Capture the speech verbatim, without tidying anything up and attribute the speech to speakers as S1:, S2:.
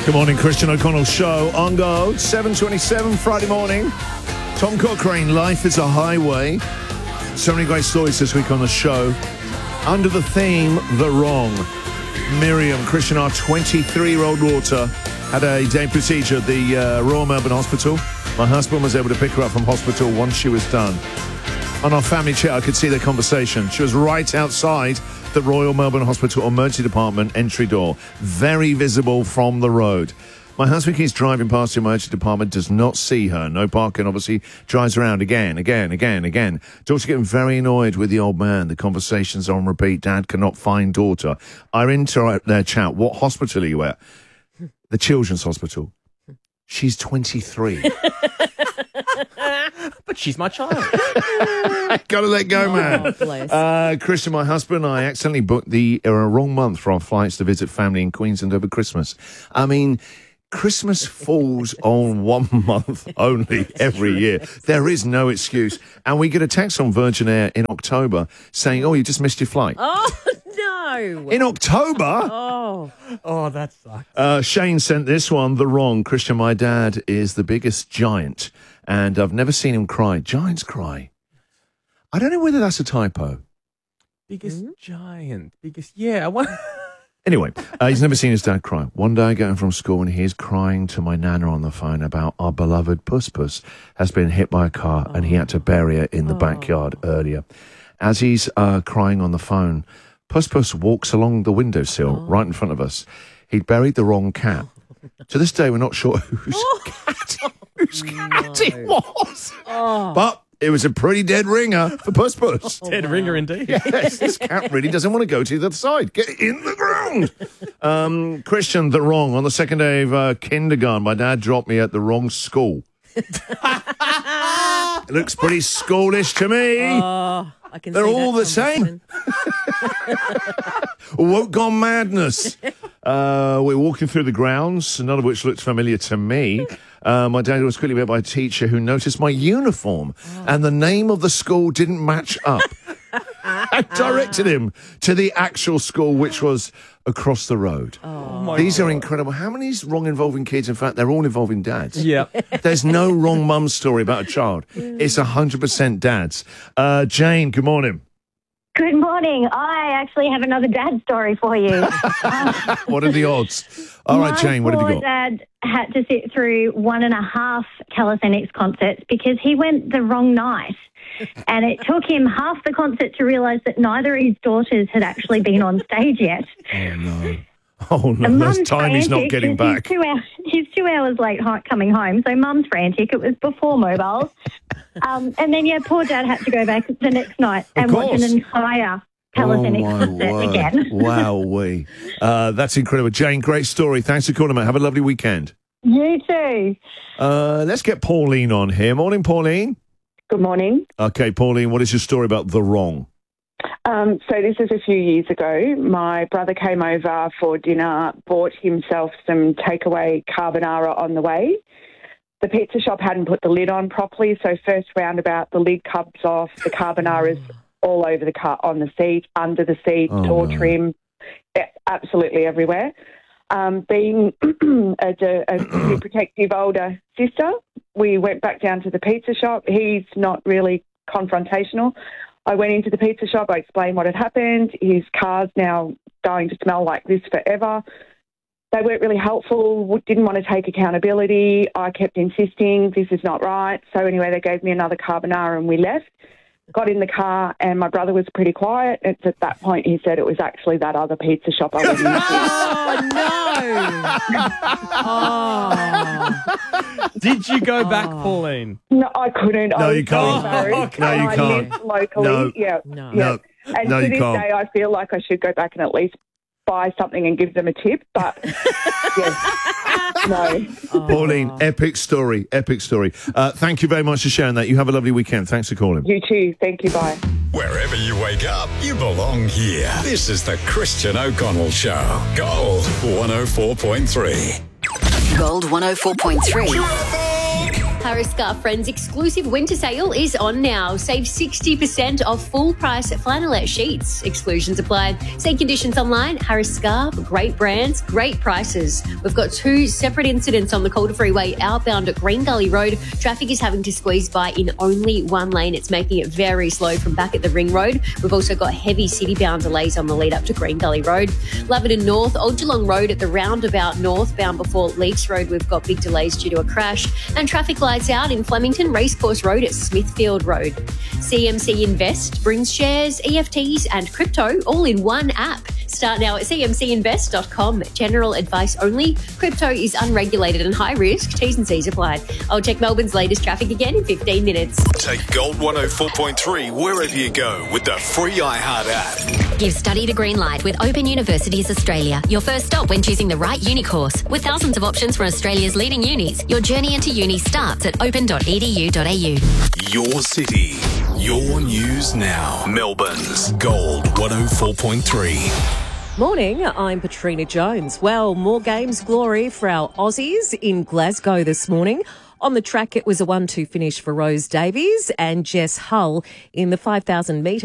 S1: Good morning, Christian O'Connell Show on Go, seven twenty-seven Friday morning. Tom Cochrane, Life is a Highway. So many great stories this week on the show. Under the theme, The Wrong. Miriam, Christian, our twenty-three-year-old daughter, had a day procedure at the uh, Royal Melbourne Hospital. My husband was able to pick her up from hospital once she was done. On our family chat, I could see their conversation. She was right outside the Royal Melbourne Hospital Emergency Department entry door, very visible from the road. My husband keeps driving past the emergency department, does not see her. No parking, obviously, drives around again, again, again, again. Daughter getting very annoyed with the old man. The conversations are on repeat. Dad cannot find daughter. I enter their chat. What hospital are you at? The Children's Hospital. She's twenty-three.
S2: But she's my child.
S1: Gotta let go,
S3: Oh,
S1: man.
S3: bless.
S1: Uh, Christian, my husband and I accidentally booked the uh, wrong month for our flights to visit family in Queensland over Christmas. I mean, Christmas falls on one month only every year. There is no excuse. And we get a text on Virgin Air in October saying, oh, you just missed your flight.
S3: Oh, no.
S1: In October?
S3: Oh.
S2: Oh, that sucks.
S1: Uh, Shane sent this one, The Wrong. Christian, my dad is the biggest giant, and I've never seen him cry. Giants cry. I don't know whether that's a typo.
S2: Biggest giant. Biggest, yeah. I want...
S1: Anyway, uh, he's never seen his dad cry. One day I get home from school and he's crying to my nana on the phone about our beloved Puss Puss has been hit by a car and he had to bury her in the backyard earlier. As he's uh, crying on the phone, Puss Puss walks along the windowsill right in front of us. He'd buried the wrong cat. To this day, we're not sure whose cat, whose cat it was. But it was a pretty dead ringer for Puss Puss.
S2: Dead ringer indeed.
S1: Yes, this cat really doesn't want to go to the other side. Get in the ground. Um, Christian, The Wrong. On the second day of uh, kindergarten, my dad dropped me at the wrong school. It looks pretty schoolish to me.
S3: Oh, I can
S1: They're
S3: see
S1: all
S3: that
S1: the same. Woke gone madness. Uh, we're walking through the grounds, none of which looked familiar to me. Uh, my dad was quickly met by a teacher who noticed my uniform and the name of the school didn't match up. I directed him to the actual school, which was across the road.
S2: Oh my
S1: These
S2: God.
S1: are incredible. How many is wrong involving kids? In fact, they're all involving dads.
S2: Yeah.
S1: There's no wrong mum story about a child. It's one hundred percent dads. Uh, Jane, good morning.
S4: Good morning. I actually have another dad story for you. Um,
S1: What are the odds? All right,
S4: my
S1: Jane, what have you
S4: poor
S1: got?
S4: dad had to sit through one and a half Calisthenics concerts because he went the wrong night. And it took him half the concert to realise that neither of his daughters had actually been on stage yet.
S1: Oh, no. Oh,
S4: The
S1: no. That's
S4: mum's
S1: time he's not
S4: frantic
S1: getting
S4: 'cause
S1: back.
S4: He's two, hours, he's two hours late ho- coming home, so mum's frantic. It was before mobiles. um, and then, yeah, poor dad had to go back the next night and watch
S1: course.
S4: an entire Calisthenics
S1: oh, my
S4: concert
S1: word.
S4: again.
S1: Wowee. Uh, that's incredible. Jane, great story. Thanks for calling, mate. Have a lovely weekend.
S4: You too.
S1: Uh, let's get Pauline on here. Morning, Pauline.
S5: Good morning.
S1: Okay, Pauline, what is your story about The Wrong?
S5: Um, so this is a few years ago. My brother came over for dinner, bought himself some takeaway carbonara on the way. The pizza shop hadn't put the lid on properly, so first roundabout, the lid comes off, the carbonara's all over the car, on the seat, under the seat,
S1: Oh,
S5: door
S1: no.
S5: trim, a- absolutely everywhere. Um, being a, a pretty protective older sister, we went back down to the pizza shop. He's not really confrontational. I went into the pizza shop. I explained what had happened. His car's now going to smell like this forever. They weren't really helpful, didn't want to take accountability. I kept insisting this is not right. So anyway, they gave me another carbonara and we left. Got in the car and my brother was pretty quiet. It's at that point he said it was actually that other pizza shop I went into.
S3: Oh, no. Oh.
S2: Did you go back, Pauline?
S5: No, I couldn't.
S1: No,
S5: I was
S1: you can't.
S5: so embarrassed.
S1: No, you
S5: I
S1: can't.
S5: lived locally.
S1: No.
S5: Yeah.
S3: No.
S5: Yeah.
S1: No.
S5: And
S1: No,
S5: to
S1: you
S5: this
S1: can't.
S5: day, I feel like I should go back and at least buy something and give them a tip. But, yes, no.
S1: Pauline, epic story, epic story. Uh, thank you very much for sharing that. You have a lovely weekend. Thanks for calling.
S5: You too. Thank you. Bye.
S6: Wherever you wake up, you belong here. This is the Christian O'Connell Show. Gold one oh four point three.
S7: Gold one oh four point three.
S6: Traffic.
S7: Harris Scarf Friends exclusive winter sale is on now. Save sixty percent off full price flannelette sheets. Exclusions apply. See conditions online. Harris Scarf, great brands, great prices. We've got two separate incidents on the Calder Freeway outbound at Green Gully Road. Traffic is having to squeeze by in only one lane. It's making it very slow from back at the Ring Road. We've also got heavy city-bound delays on the lead up to Green Gully Road. Laverton North, Old Geelong Road at the roundabout northbound before Leaks Road. We've got big delays due to a crash. And traffic lights out in Flemington Racecourse Road at Smithfield Road. C M C Invest brings shares, E F Ts and crypto all in one app. Start now at c m c invest dot com. General advice only. Crypto is unregulated and high risk. T's and C's applied. I'll check Melbourne's latest traffic again in fifteen minutes.
S8: Take Gold one oh four point three wherever you go with the free iHeart app.
S9: Give study the green light with Open Universities Australia. Your first stop when choosing the right uni course. With thousands of options from Australia's leading unis, your journey into uni starts at open dot e d u dot a u.
S8: Your city, your news now. Melbourne's Gold one oh four point three.
S3: Morning, I'm Patrina Jones. Well, more games glory for our Aussies in Glasgow this morning. On the track, it was a one two finish for Rose Davies and Jess Hull in the five thousand metres.